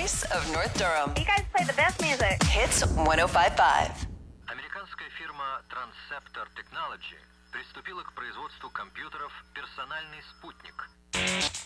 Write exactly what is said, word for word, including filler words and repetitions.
voice of North Durham. You guys play the best music. Hits one oh five point five. Американская фирма Transceptor Technology приступила к производству компьютеров «Персональный спутник».